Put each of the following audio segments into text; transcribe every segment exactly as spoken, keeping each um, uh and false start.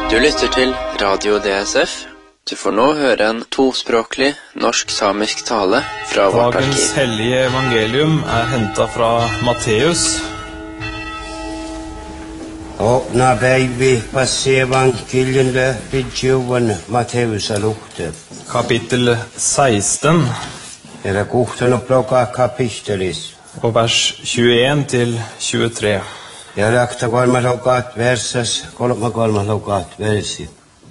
Du lytter til Radio D S F. Du får nå høre en tospråklig norsk-samisk tale fra vårt arkiv. Dagens hellige evangelium er hentet fra Matteus. Og når vi passer evangeliet til tjuven Matteus er lukte. Kapittel seksten, Er det korten å plukke kapitelis? og vers tjueen til tjuetre. Ja lähtee kolme lukat verses, kolme kolme lukat versi.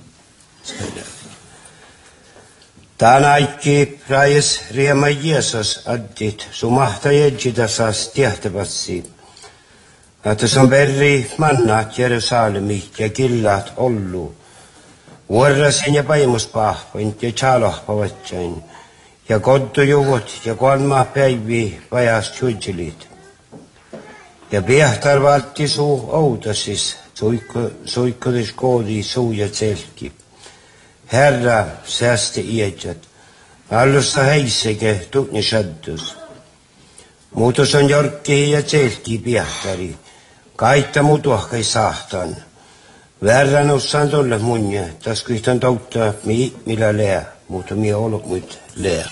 Tänäikki prajes riema Jeesus addit, sumahta jedjitasas tehtäväsi. Että som berri mannat Jerusalemit ja killat ollu. Vuorrasin ja paimuspahpoint ja chalohpavatsain. Ja koddujuvut ja kolma päivi vajas tjudjilit. Ja Piehtar valtti suu oudasis, suikkudis koodi suu ja tselki. Herra säästi iedjat, allusta heisege tutni shaddus. Muutus on jorkki ja tselki Piehtari, kaita mutuahkai sahtan. Värranussan tolle munje, tas kuihtan toutta mi millä lää, mutta mi ollut muit lär.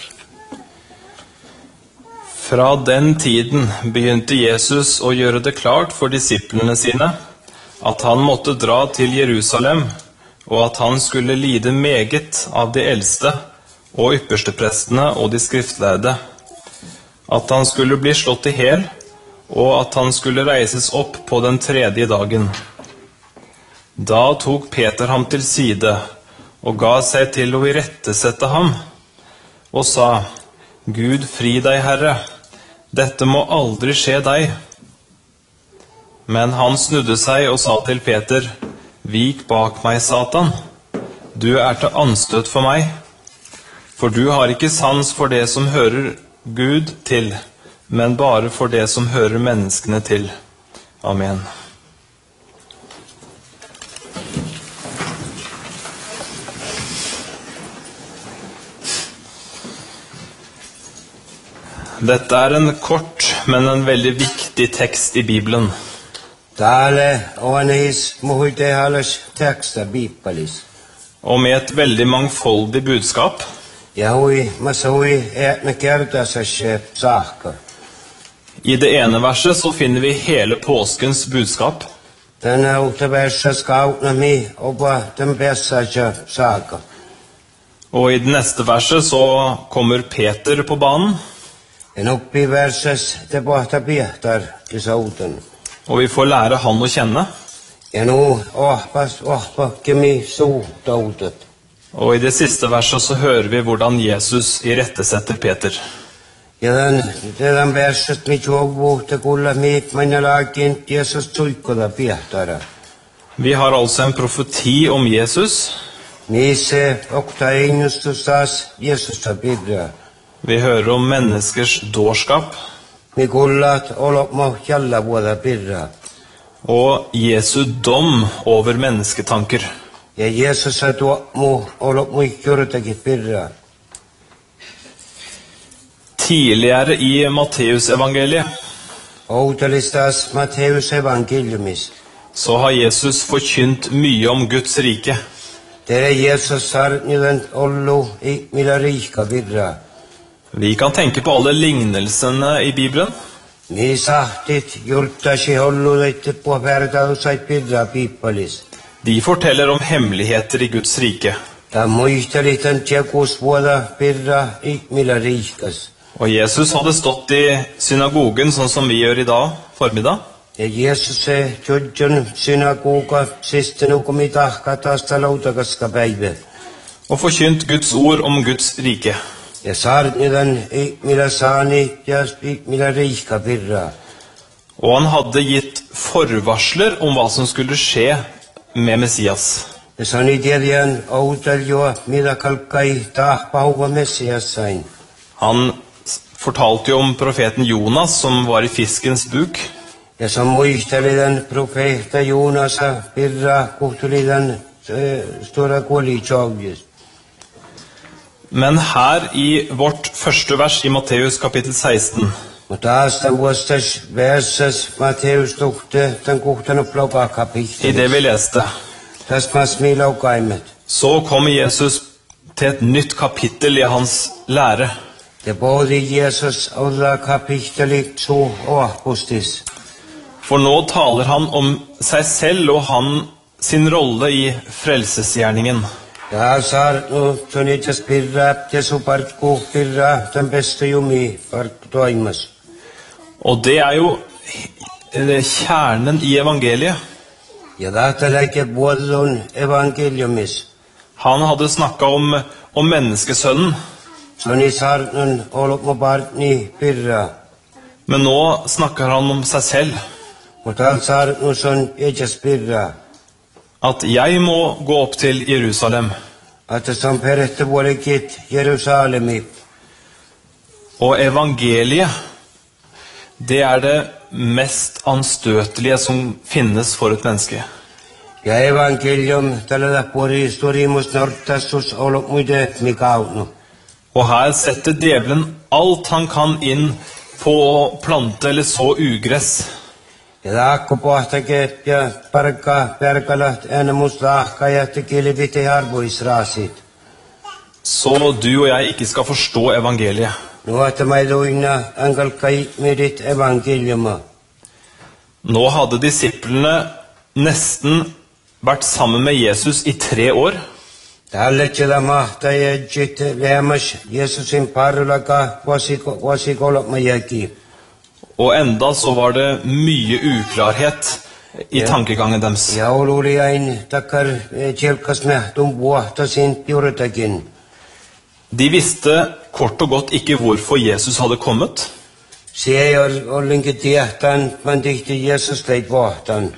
Fra den tiden begynte Jesus å gjøre det klart for disiplene sine at han måtte dra til Jerusalem, og at han skulle lide meget av de eldste og yppersteprestene og de skriftlærde, at han skulle bli slått i hel, og at han skulle reises opp på den tredje dagen. Da tok Peter ham til side og ga seg til å irettesette ham, og sa: Gud fri deg, Herre, dette må aldri skje deg. Men han snudde seg og sa til Peter: Vik bak meg, Satan, du er til anstøt for meg, for du har ikke sans for det som hører Gud til, men bare for det som hører menneskene til. Amen. Dette er en kort, men en veldig viktig tekst i Bibelen. Täällä on his muhite halas teksta Bibbelis. Og med et veldig mangfoldig budskap. Ja hui, massa hui, etna kertasas saakka. I det ene verset så finner vi hele påskens budskap. Tänä uutta versa skautna mi opa den bästa saakka. Og i det neste verset så kommer Peter på banen. En oppi verses te pohta Piehtar til sauten. Og vi får lære han å kjenne. Ja nu ohpas ohpakke mi suu tautet. Og i det siste verset så hører vi hvordan Jesus irettesetter Peter. Ja den, den verset mi tjovu te kulla miit manna laakint Jesus suikkoda Piehtara. Vi har altså en profeti om Jesus. Miise okta einustustas Jesus ta bidra. Vi hører om menneskers dårskap. Mi kullat olopmo jalla vuoda birra. Og Jesu dom over mennesketanker. Ja Jesus sa tuomu olopmo jurtaki birra. Tidligere i Matteus evangeliet Outalistas Matteus evangeliumis. så har Jesus forkynt mye om Guds rike. Tere Jesus sarnidan ollu i mila rika birra. Vi kan tenke på alle lignelsene i Bibelen. Mi sahtit jultasi holludaitte på vertausait birra Bibbelis. De forteller om hemmeligheter i Guds rike. Ta muistelitan tjekus vuoda birra i mila rikas. Og Jesus hadde stått i synagogen sånn som vi gjør i dag, formiddag. Ja Jesus se tjudjun synagoga sistenu komitahkatasta lautakaska päivä. Og forkynt Guds ord om Guds rike. Ja sarnidan i mila saani ja i mila rika birra. Og han hadde gitt forvarsler om hva som skulle skje med Messias. Ja sani tiedän outaljoa mila kalkai tahpahuva messiassain. Han fortalte jo om profeten Jonas som var i fiskens buk. Ja som muistelidan profeetta Joonasa birra kuhtulidan stora kuolitjavjus. Men her i vårt første vers i Matteus kapittel seksten Mutta taas vuostas versas Matteus tukte tämän kuhtanut loka I kapittelis. det vi leste, Tasmas milaukaimet. Så kommer Jesus til et nytt kapittel i hans lære. Det både Jesus alla kapittelit to og apostis. For nå taler han om seg selv og han sin rolle i frelsesgjerningen. Ja sar no tonitas pirra tesu parku pirra den beste jumi park toimas. Og det er jo kjernen i evangeliet. Ja data like bodon evangeliumis. Han hadde snakket om, om menneskesønnen, Soni sar non olok mo barni pirra. men nå snakker han om seg selv. Motal sar no son ejas pirra. At jeg må gå opp til Jerusalem. At som perette bolekit Jerusalemi. Og evangeliet, det er det mest anstøtelige som finnes for et menneske. Ja evangelium talada pori historimus nortasus olok muide mikauno. Og her setter djevelen alt han kan inn på å plante eller så ugress. Ja daakko pohtaket ja parka perkalat enemus lahka ja tekilivite harboisrasit. Så du og jeg ikke skal forstå evangeliet. Nu at mai doina angal kai medit evangeliuma. Nå hadde disiplene nesten vært sammen med Jesus i tre år. Tällä mahta ja jit lemas Jesusin parlaka vasiko vasikolok majaki. Og enda så var det mye uklarhet i tankegangen deres. Ja oli ein takar tjelkas nähtum vuotta sin juurtakin. De visste kort og godt ikke hvorfor Jesus hadde kommet. Se ei ollenkin tiehtan man tihti Jesus leit vuohtan.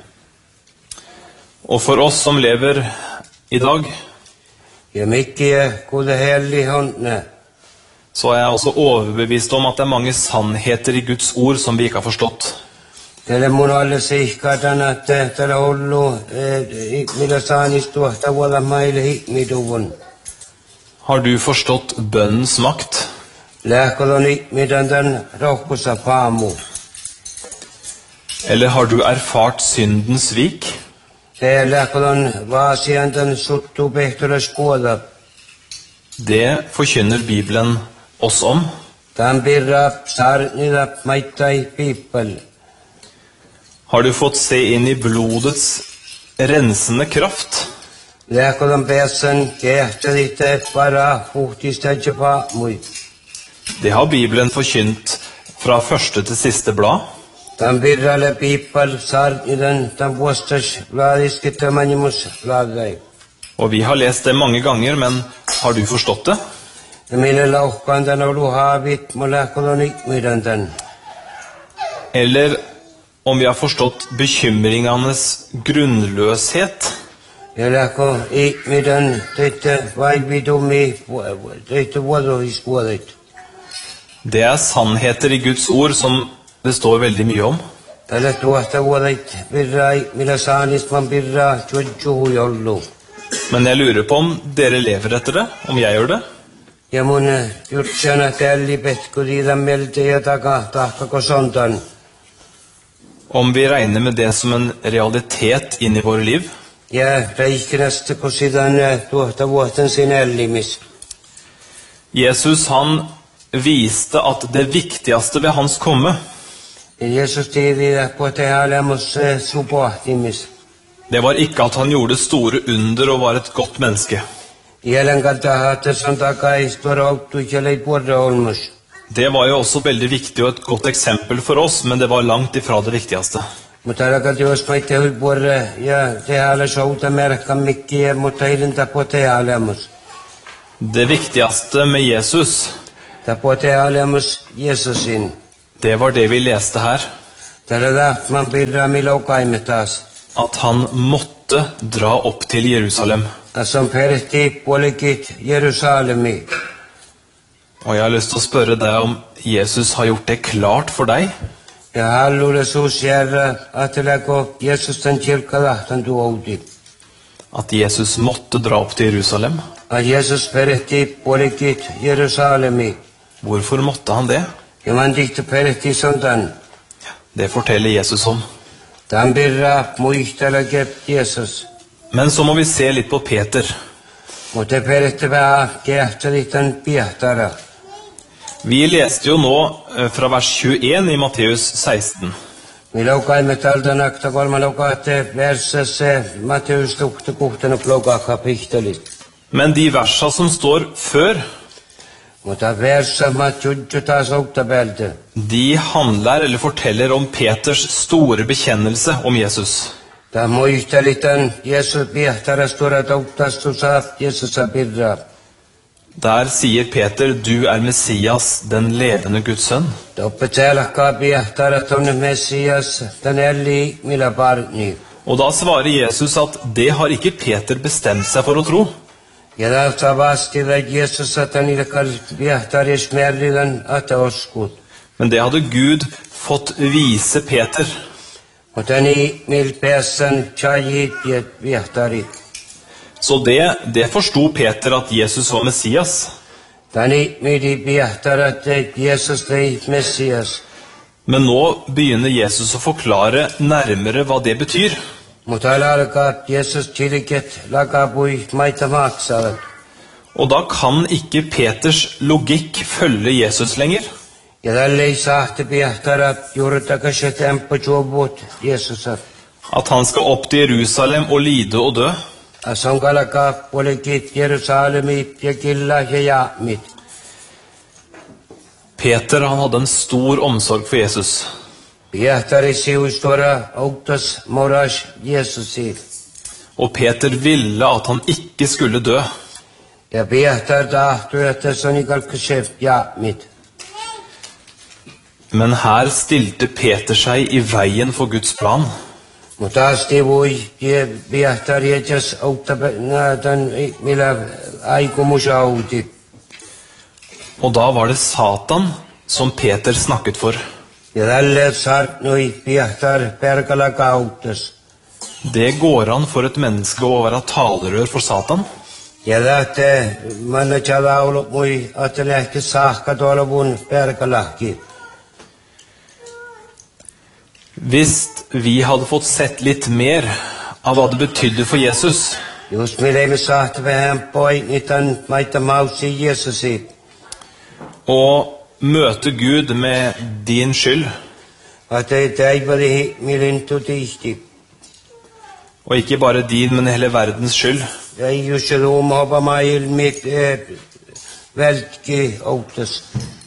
Og for oss som lever i dag, Ja mikkiä kuule helli honne. så er jeg også overbevist om at det er mange sannheter i Guds ord som vi ikke har forstått. Tälle mun alle sihkatan että tälle hullu millä saanis tuohta vuoda maille hikmituvun. Har du forstått bønnens makt? Lähkolon hikmitan tän rohkussa paamu. Eller har du erfart syndens svik? Se lähkolon vaasian tän suttu pehtolas kuoda. Det forkynner Bibelen oss om. Tän pirra sarnida maittai piippal. Har du fått se inn i blodets rensende kraft? Lähkolon peassan kehtaditte para puhtista paamui. Det har Bibelen forkynt fra første til siste blad. Tän pirralle piippal sarnidan tän vuostas vlaadisketta manimus vlaadai. Og vi har lest det mange ganger, men har du forstått det? Ja millä lauhkaan tän olu haavit mo lähkolon hikmitan tän. Eller om vi har forstått bekymringenes grunnløshet? Ja lähko hikmitan teitte vaivitumi teitte vuodohisvuodit. Det er sannheter i Guds ord som det står veldig mye om. Tällä tuohta vuodit pirrai millä saanis man pirra tjodjuhu jollu. Men jeg lurer på om dere lever etter det, om jeg gjør det. Ja mun jutsana tälli petkuliidan melte ja taka tahkako sontan. Om vi regner med det som en realitet inn i våre liv. Ja reikkinasta ko sidan tuohta vuotan sin ellimis. Jesus han viste at det viktigste ved hans komme, Ja Jesus tiivillä potealemus supohtimis. det var ikke at han gjorde store under og var et godt menneske. Jälän kaltahatta son takais torouttu ja leit puorra olmus. Det var jo også veldig viktig og et godt eksempel for oss, men det var langt ifra det viktigste. Mutta alkaa jos maitte hui puorra ja tehaale souta merkkan mikkiä, mutta hilintä potealemus. Det viktigste med Jesus, Ta potealemus Jesusin. det var det vi leste her, Tällä lähtmän pirraa milaukaimme taas. at han måtte dra opp til Jerusalem. Tässä on perhti puolikit Jerusalemi. Og jeg har lyst til å spørre deg om Jesus har gjort det klart for deg. Ja hallulle suus järra, ajatellaanko Jeesus tämän kirkkalahtan tuouti. At Jesus måtte dra opp til Jerusalem. Att Jeesus perhti puolikit Jerusalemi. Hvorfor måtte han det? Ja man tihti perhti sontan. Det forteller Jesus om. Tämän pirraa muistelake Jeesus. Men så må vi se litt på Peter. Mutta perittävää kehtelitan piehtara. Vi leste jo nå eh, fra vers tjueen i Matteus seksten. Me laukaimme tältä nakta kolma laukaatte versessä Matteus tukta kuhtana plogaka pihtelit. Men de versa som står før, Mutta versa matjudju taas ouktabältä. de handler eller forteller om Peters store bekjennelse om Jesus. Ta muistelitan Jeesus piehtara stora touktastusa Jeesusa pirra. Der sier Peter, du er Messias, den levende Guds sønn. Toppetelakkaa piehtara tonne Messias tän elli millä parni. Og da svarer Jesus at det har ikke Peter bestemt seg for å tro. Ja tältä vastilla Jeesusa tän ilkal piehtaris merrilan ata oskut. Men det hadde Gud fått vise Peter. Mutta ni mil päässän tjajit piet piehtarit. Så det, det forsto Peter at Jesus var Messias. Tani midi piehtarat Jeesus tei Messias. Men nå begynner Jesus å forklare nærmere hva det betyr. Mutta alkaa Jeesus tiliket lakapui maita maksavat. Og da kan ikke Peters logikk følge Jesus lenger. Ja tällei sahte piehtarat juurtakashe temppu juobut Jeesusat. At han skal opp til Jerusalem og lide og dø. Asonkalaka polikit Jerusalemit ja killa ja jaamit. Peter han hadde en stor omsorg for Jesus. Piehtari siustora auktas moras Jeesusit. Og Peter ville at han ikke skulle dø. Ja piehtar tahtui, että sonikalkashe jaamit. Men her stilte Peter seg i veien for Guds plan. Mutta asti voi je piehtar jejas auktapan millä aikomusa auti. Og da var det Satan som Peter snakket for. Ja tälle sartnui piehtar perkalaka auktas. Det går an for et menneske å være talerør for Satan. Ja lähtee manna chalaulu mui että lähti sahka tuoluvun perkalahki. Hvis vi hadde fått sett litt mer av hva det betydde for Jesus, Just me leimme sahta vähän poinnitan maita mausi Jeesusit. og møte Gud med din skyld, Että ei täivali milintu tihti. og ikke bare din, men hele verdens skyld, Ja just se luuma hopa maailmit vältki auktas.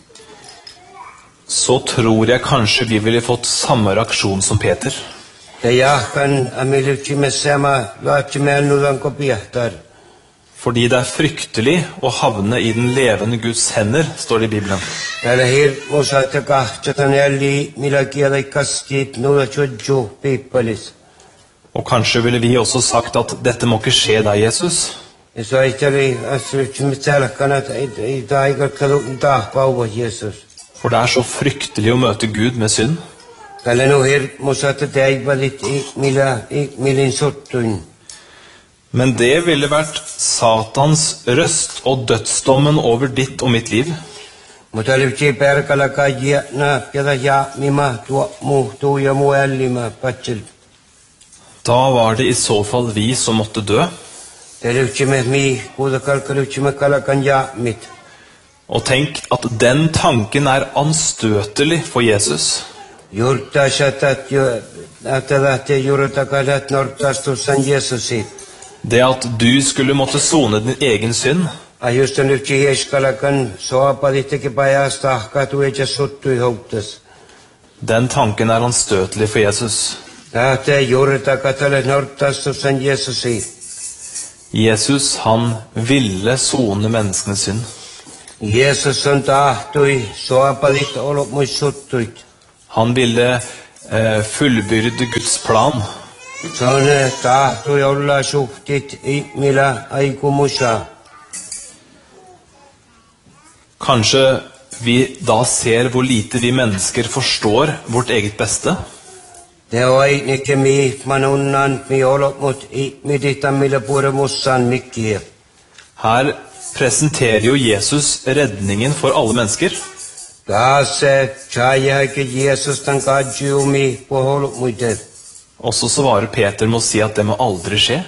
så tror jeg kanskje vi ville fått samme reaksjon som Peter. Ja jahkan amiluttimme sama laattimelnulanko piehtar. Fordi det er fryktelig å havne i den levende Guds hender, står det i Bibelen. Täällä hirmuusa, että kahtatan jälli millä kieleikastit nulla tjodju piippalis. Og kanskje ville vi også sagt at dette må ikke skje deg, Jesus. Ja soitteli asryttimme tälkkanat ei taikalkalun tahpauva Jeesus. For det er så fryktelig å møte Gud med synd. Täällä nu hirmuusa, että täivalit millä millin sottuin. Men det ville vært Satans røst og dødsdommen over ditt og mitt liv. Mutta lypsi perkalaka jietna pjata jaamima tuo muhtuu ja muellima patsil. Da var det i så fall vi som måtte dø. Te lypsi me mi kuudakalka lypsi me kalakan jaamit. Og tenk at den tanken er anstøtelig for Jesus. Jurta shatat jo atalat jurtakalat nortastussan Jeesusit. Det at du skulle måtte sone din egen synd, Ajusta lypsi hieskalakan soapalittekin pajasta ahkatu eja suttui houktas. den tanken er anstøtelig for Jesus. Tahte jurtakatalat nortastussan Jeesusit. Jesus, han ville sone menneskenes synd. Jeesus on tahtui soapalit ollut mui suttuit. Han ville eh, fullbyrde Guds plan. Sånn tahtui olla suhtit ihmillä aikomusa. Kanskje vi da ser hvor lite vi mennesker forstår vårt eget beste. Te oinikki mi manunnan mi ollut mut ihmidita millä puremussan mikkiä. Her presenterer jo Jesus redningen for alle mennesker. Taas tjajahike Jeesus tan kadjumi puholut muite. Og så svarer Peter med å si at det må aldri skje.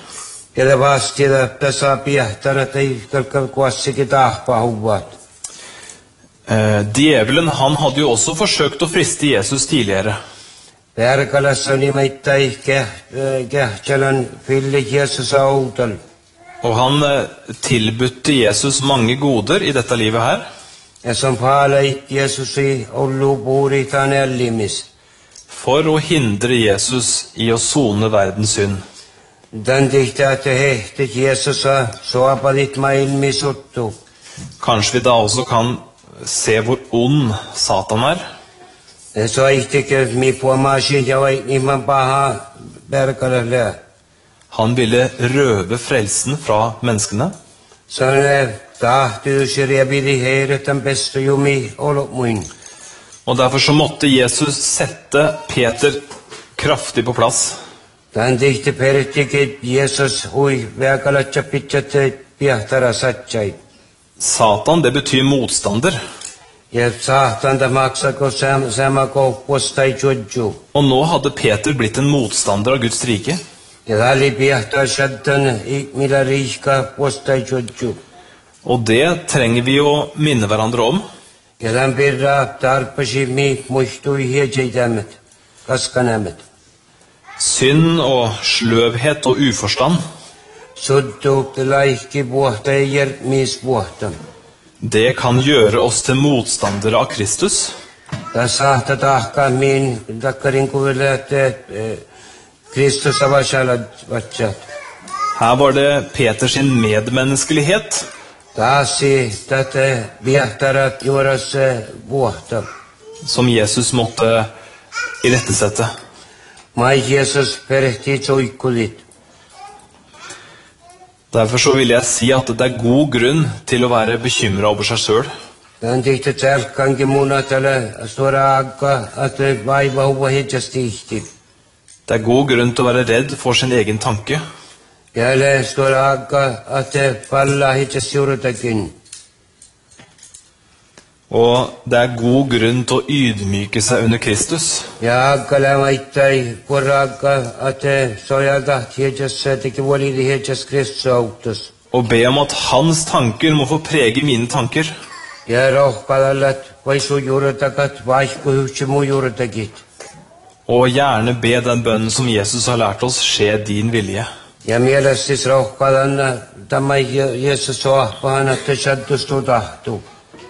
Ja det vastida tässä pihtara tai kalkal kuassikin tahpahuvat. Eh, djevelen, han hadde jo også forsøkt å friste Jesus tidligere. Perkalassa nimittäin kähtälän filli Jesus autal. Og han eh, tilbudte Jesus mange goder i dette livet her. Ja som paalait Jesusi ollu puuri tanellimis. For å hindre Jesus i å sone verdens synd. Den dikta at hehtet Jesusa soapadit maailmisuttu. Kanskje vi da også kan se hvor ond Satan er. Så ikke mi puomasi ja vai niman paha perkalalle. Han ville røve frelsen fra menneskene. Sånn tahtyysiriä pidi heiretan pesto jumi olumuin. Og derfor så måtte Jesus sette Peter kraftig på plass. Den dikte pertikit Jesus hui väkalatsa pitsatte pihtara satsai. Satan, det betyr motstander. Ja saatanta maksako sama kouppostai judju. Og nå hadde Peter blitt en motstander av Guds rike. Ja dali pihtar shaddan ikmila rihka postai judju. Og det trenger vi å minne hverandre om. Ja den birra tarpasi mi muistui hiejeitämet, kaskanemet. Synd og sløvhet og uforstand, Suddu laihki puhta ei mis puhta. det kan gjøre oss til motstandere av Kristus. Tässä tahka min takkarin kuville että Kristus avasalat vatsat. Her var det Peters sin medmenneskelighet Taasi tätä viehtarat juoras puhta. som Jesus måtte irettesette. Mai Jesus perehti soikkulit. Derfor så vil jeg si at det er god grunn til å være bekymret over seg selv. Den dikte tälkkankin munatale stora agga att vaiva huva hitsastihti. Det er god grunn til å være redd for sin egen tanke. Jälleen stora agga att palla hitsasjurutakin. Og det er god grunn til å ydmyke seg under Kristus. Ja agga maittai poragga att sojada hitsas teki volidi hitsas Kristus autos. Og be om at hans tanker må få prege mine tanker. Ja rohkalallat vaisu jurutakat vaihku hyhtsi jurutakit. Og gjerne be den bønnen som Jesus har lært oss, skje din vilje. Ja mielestis rohkalanna tämä Jesus soahpahan että shaddustu tahtu.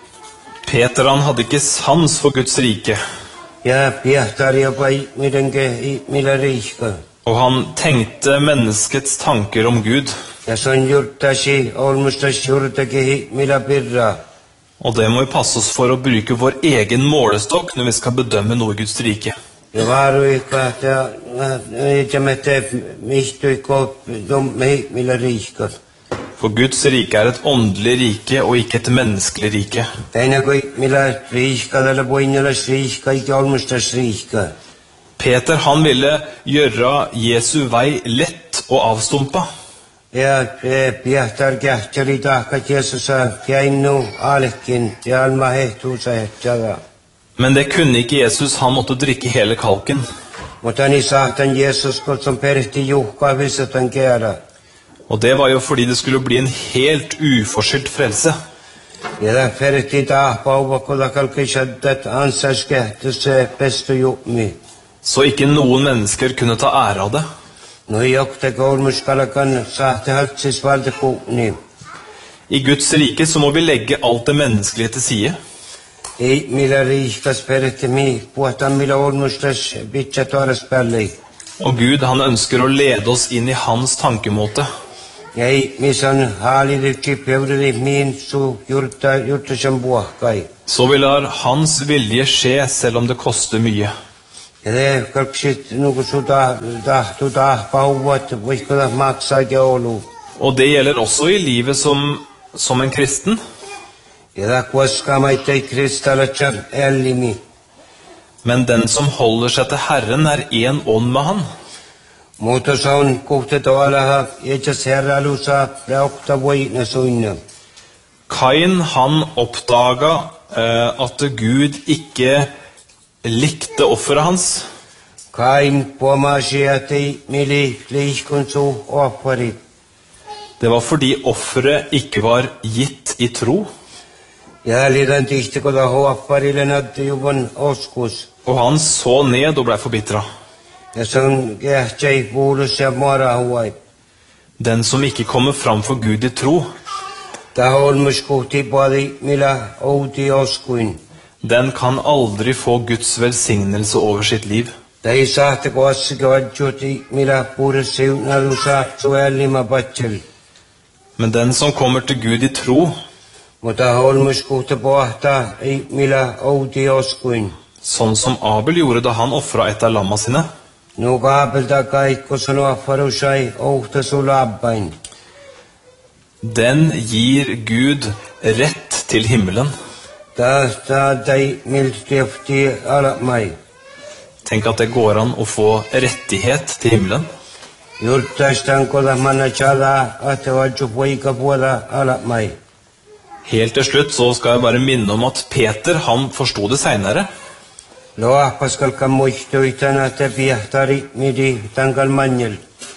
Peter, han hadde ikke sans for Guds rike. Ja pihtari jopa mitenke millä rihka. Og han tenkte menneskets tanker om Gud. Ja son jurtasi olmustas jurutaki millä pirra. Og det må vi passe oss for å bruke vår egen målestokk når vi skal bedømme noe i Guds rike. Ja varuikka että eitämättä mihtuikko millä rihka. For Guds rike er et åndelig rike og ikke et menneskelig rike. Teina kui millä rihka tällä poinnelas rihka ikke olmustas rihka. Peter, han ville gjøre Jesu vei lett og avstumpa. Ja piehtar kähtsäri tahka Jeesusa käinnu alekin ja alma hehtuusa hehtsävä. Men det kunne ikke Jesus, han måtte drikke hele kalken. Mutta ni saatan Jeesus kun som perehti juhkaa visatan käärä. Og det var jo fordi det skulle bli en helt uforskyldt frelse. Ja da perehti tahpauva kulla kalki shaddat ansas kähtös pestu juhmi. Så ikke noen mennesker kunne ta ære av det. No jokta kolmuskalakan saate haltsis valde kuuni. I Guds rike så må vi legge alt det menneskelige til side. Ei millä rihkas perehti mi puhutaan millä olmustas vitsa toras pälli. Og Gud, han ønsker å lede oss inn i hans tankemåte. Ja ei misan haalidikki peurili miin su jurta jurtasan puhkai. Så vi lar hans vilje skje, selv om det koster mye. Ja det kalksit nuku su tahtu tahpauvat voikkoda maksaa ja olu. Og det gjelder også i livet som, som en kristen. Ja da kuoskamaittai kristalatsa ellimi. Men den som holder seg til Herren er en ånd med han. Muutos on kuhtet olaha etsäs herralusa preokta voina suinna. Kain, han oppdaga eh, at Gud ikke likte offeret hans. Kain puomasi ettei mili liihkun su offari. Det var fordi offeret ikke var gitt i tro, Ja lidan tihti koda huopparille näytti juvon oskus. og han så ned og ble forbitret. Ja sun kähtsei puulus ja mora huai. Den som ikke kommer fram for Gud i tro, Ta holmus kuhti padi millä outi oskuin. den kan aldri få Guds velsignelse over sitt liv. Ta ei sahte koassike vajjuti millä puures siunadu saatsu ällima patsel. Men den som kommer til Gud i tro, Mutta holmus kuhti pohta ei millä outi oskuin. sånn som Abel gjorde da han offret et av lamma sine, Nu kaapelta kaikko sanoo farusai ouhta sulabbain. den gir Gud rett til himmelen. Ta ta tai miltifti alamai. Tenk at det går an å få rettighet til himmelen. Jurtastan koda manna chala ate vajju poika puola alamai. Helt til slutt så skal jeg bare minne om at Peter, han forstod det senere. Loa paskal kamuihtuitana te piahtari midi tangal manjel.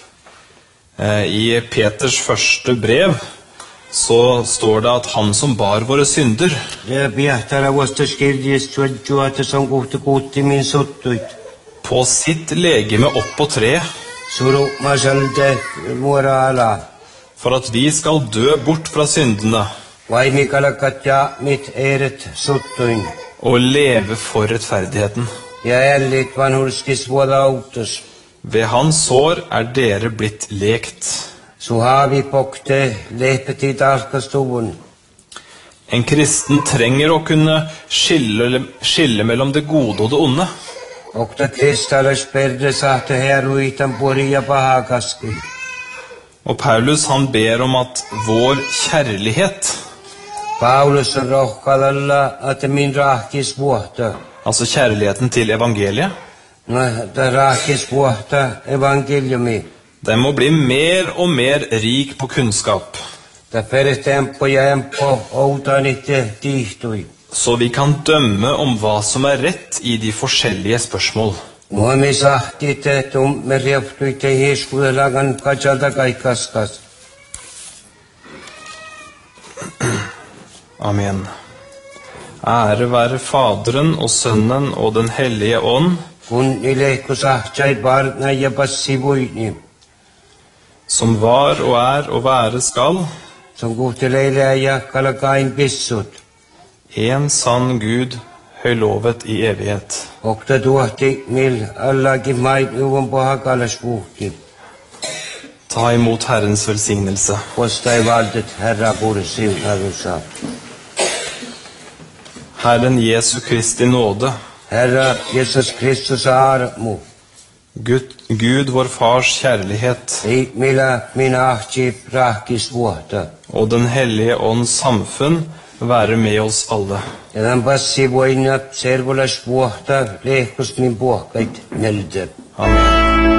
Eh, I Peters første brev så står det at han som bar våre synder, Ja piahtara vasta skildjes tuadju ate som kuhti kuhti min suttuit. på sitt legeme opp på tre, Suru masalte muora ala. for at vi skal dø bort fra syndene Vaimi kalakat ja mit eret suttuin. og leve for rettferdigheten. Ja ällit vanhurskis vuoda autos. Ved hans sår er dere blitt lekt. Suhavi pokte lehpeti talkastuvun. En kristen trenger å kunne skille, skille mellom det gode og det onde. Okta kristalas perde sahte heruitan puria pahakaski. Og Paulus han ber om at vår kjærlighet, Paulus on rohkalalla ate min rahkis vuohta. altså kjærligheten til evangeliet, No ta rahkis vuohta evangeliumi. den må bli mer og mer rik på kunnskap, Ta peretempo ja empo outanitte tihtui. så vi kan dømme om hva som er rett i de forskjellige spørsmål. Muami sahti te tum merjaftuite hiskudelagan kachalta kaikaskas. Amen. Ære være Faderen og Sønnen og den hellige ånd, Kun ilehku sahchai barna ja passivuini. som var og er og være skal, Som kuhteleile ja kalakain pissut. en sann Gud, høylovet i evighet. Okta tuohti mil allakin mait uvon pohakalas puhti. Ta imot Herrens velsignelse. Postai valtet herra pursiin arusa. Herren Jesu Kristi nåde, Herra Jesus Kristus armu. Gud, Gud vår Fars kjærlighet Ei mila mina ahti rahkis vuohta. og den hellige ånds samfunn være med oss alle. Ja tämän passivuina servolas vuohta lehkus min puohkait melde. Amen.